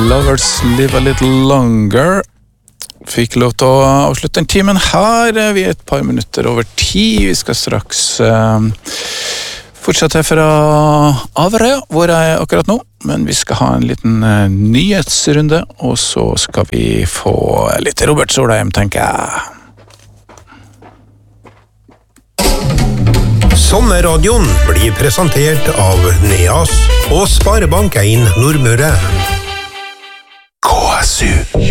Lovers Live a Little Longer. Fikk lov til å avslutte den timen her. Vi et par minutter over 10. Vi skal straks fortsette fra Averøya, hvor jeg akkurat nå. Men vi skal ha en liten nyhetsrunde, og så skal vi få litt Robert Solheim, tenker jeg. Sommerradioen blir presentert av Neas og Sparebank 1 Nordmøre. KSU